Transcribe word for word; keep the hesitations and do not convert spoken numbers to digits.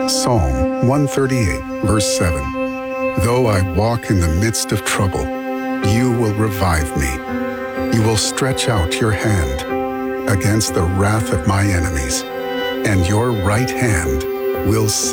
Psalm one thirty-eight, verse seven. Though I walk in the midst of trouble, you will revive me. You will stretch out your hand against the wrath of my enemies, and your right hand will save